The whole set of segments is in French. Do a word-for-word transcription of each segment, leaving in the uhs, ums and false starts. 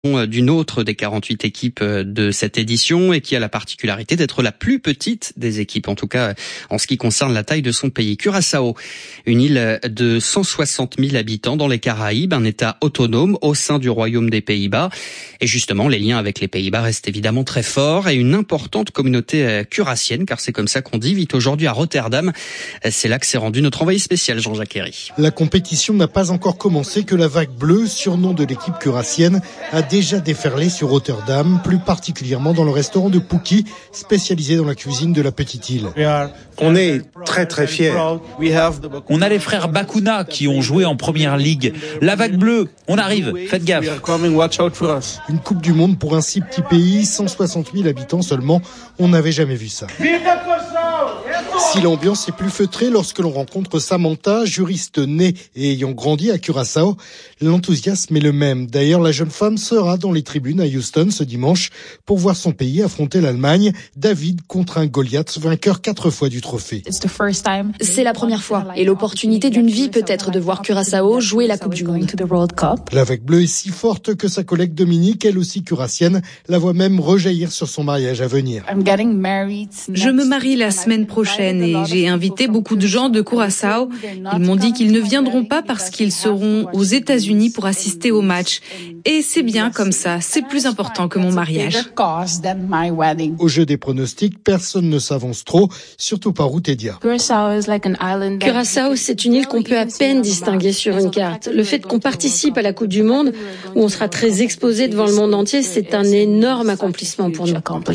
d'une autre des quarante-huit équipes de cette édition et qui a la particularité d'être la plus petite des équipes, en tout cas en ce qui concerne la taille de son pays. Curaçao, une île de cent soixante mille habitants dans les Caraïbes, un État autonome au sein du Royaume des Pays-Bas. Et justement, les liens avec les Pays-Bas restent évidemment très forts et une importante communauté curassienne, car c'est comme ça qu'on dit, vit aujourd'hui à Rotterdam. C'est là que s'est rendu notre envoyé spécial Jean-Jacques Herry. La compétition n'a pas encore commencé que la vague bleue, surnom de l'équipe curassienne, a déjà déferlé sur Rotterdam, plus particulièrement dans le restaurant de Pouki, spécialisé dans la cuisine de la petite île. On est très très fiers. On a les frères Bakuna qui ont joué en première ligue. La vague bleue, on arrive, faites gaffe. Une coupe du monde pour un si petit pays, cent soixante mille habitants seulement, on n'avait jamais vu ça. Si l'ambiance est plus feutrée lorsque l'on rencontre Samantha, juriste née et ayant grandi à Curaçao, l'enthousiasme est le même. D'ailleurs, la jeune femme sera dans les tribunes à Houston ce dimanche pour voir son pays affronter l'Allemagne. David contre un Goliath, vainqueur quatre fois du trophée. C'est la première fois et l'opportunité d'une vie peut-être de voir Curaçao jouer la Coupe du Monde. La vague bleue est si forte que sa collègue Dominique, elle aussi curassienne, la voit même rejaillir sur son mariage à venir. Je me marie la semaine prochaine et j'ai invité beaucoup de gens de Curaçao. Ils m'ont dit qu'ils ne viendront pas parce qu'ils seront aux États-Unis pour assister au match. Et c'est bien comme ça, c'est plus important que mon mariage. Au jeu des pronostics, personne ne s'avance trop, surtout pas Routedia. Curaçao, c'est une île qu'on peut à peine distinguer sur une carte. Le fait qu'on participe à la Coupe du Monde, où on sera très exposé devant le monde entier, c'est un énorme accomplissement pour nous.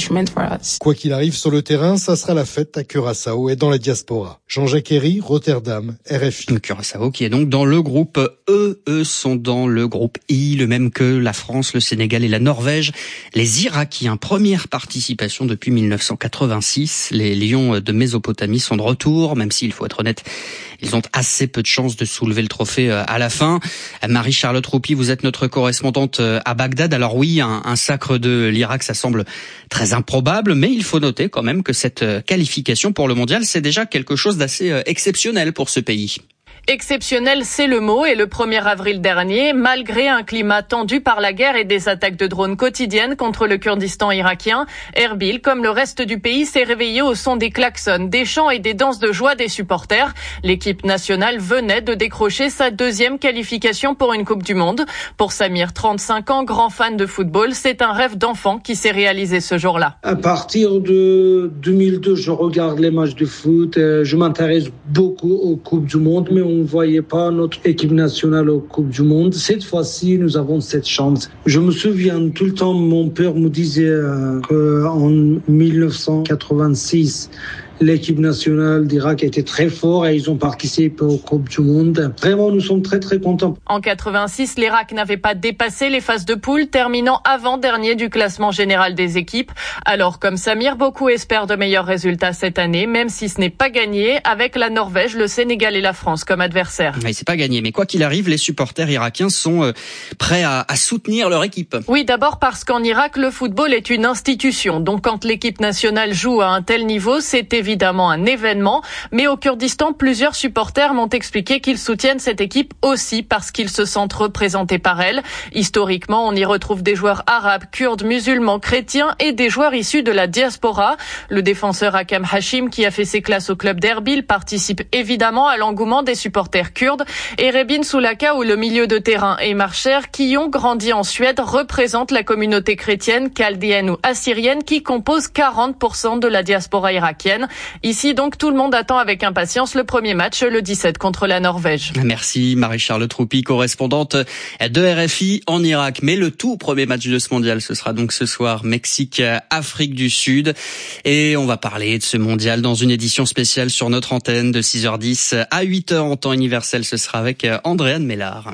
Quoi qu'il arrive sur le terrain, ça sera la fête à Curaçao et dans la diaspora. Jean-Jacques Herry, Rotterdam, R F I. Curaçao qui est donc dans le groupe E. Eux sont dans le groupe I, le même que la France, le Sénégal et la Norvège. Les Irakiens, première participation depuis mille neuf cent quatre-vingt-six. Les Lions de Mésopotamie sont de retour, même s'il faut être honnête, ils ont assez peu de chances de soulever le trophée à la fin. Marie-Charlotte Roupi, vous êtes notre correspondante à Bagdad. Alors oui, un, un sacre de l'Irak, ça semble très improbable, mais il faut noter quand même que cette qualification pour le mondial, c'est déjà quelque chose d'assez exceptionnel pour ce pays. Exceptionnel, c'est le mot, et le premier avril dernier, malgré un climat tendu par la guerre et des attaques de drones quotidiennes contre le Kurdistan irakien, Erbil, comme le reste du pays, s'est réveillé au son des klaxons, des chants et des danses de joie des supporters. L'équipe nationale venait de décrocher sa deuxième qualification pour une Coupe du Monde. Pour Samir, trente-cinq ans, grand fan de football, c'est un rêve d'enfant qui s'est réalisé ce jour-là. À partir de deux mille deux, je regarde les matchs de foot, je m'intéresse beaucoup aux Coupes du Monde, mais on On ne voyait pas notre équipe nationale aux Coupes du Monde. Cette fois-ci, nous avons cette chance. Je me souviens tout le temps, mon père me disait euh, qu'en mille neuf cent quatre-vingt-six, l'équipe nationale d'Irak était très forte et ils ont participé aux Coupes du Monde. Vraiment, nous sommes très très contents. En quatre-vingt-six, l'Irak n'avait pas dépassé les phases de poule, terminant avant-dernier du classement général des équipes. Alors, comme Samir, beaucoup espèrent de meilleurs résultats cette année, même si ce n'est pas gagné, avec la Norvège, le Sénégal et la France comme adversaires. Oui, c'est pas gagné, mais quoi qu'il arrive, les supporters irakiens sont euh, prêts à, à soutenir leur équipe. Oui, d'abord parce qu'en Irak, le football est une institution. Donc, quand l'équipe nationale joue à un tel niveau, c'est évident. évidemment un événement, mais au Kurdistan, plusieurs supporters m'ont expliqué qu'ils soutiennent cette équipe aussi parce qu'ils se sentent représentés par elle. Historiquement, on y retrouve des joueurs arabes, kurdes, musulmans, chrétiens et des joueurs issus de la diaspora. Le défenseur Hakem Hashim, qui a fait ses classes au club d'Erbil, participe évidemment à l'engouement des supporters kurdes. Et Rebin Soulaka, ou le milieu de terrain, et Marcher, qui ont grandi en Suède, représentent la communauté chrétienne, chaldéenne ou assyrienne, qui compose quarante pour cent de la diaspora irakienne. Ici, donc, tout le monde attend avec impatience le premier match, le dix-sept, contre la Norvège. Merci Marie-Charlotte Roupi, correspondante de R F I en Irak. Mais le tout premier match de ce mondial, ce sera donc ce soir, Mexique-Afrique du Sud. Et on va parler de ce mondial dans une édition spéciale sur notre antenne de six heures dix à huit heures en temps universel. Ce sera avec Andréane Mellard.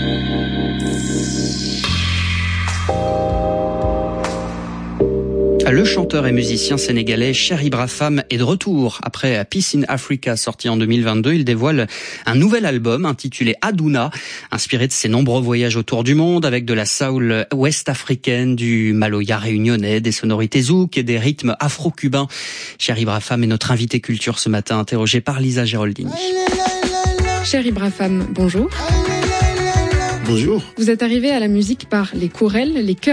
Le chanteur et musicien sénégalais Cher Ibrahim est de retour. Après Peace in Africa, sorti en deux mille vingt-deux, il dévoile un nouvel album intitulé Aduna, inspiré de ses nombreux voyages autour du monde avec de la soul ouest-africaine, du maloya réunionnais, des sonorités zouk et des rythmes afro-cubains. Cher Ibrahim est notre invité culture ce matin, interrogé par Lisa Geraldini. Cher Ibrahim, bonjour. Bonjour. Vous êtes arrivé à la musique par les chourelles, les chœurs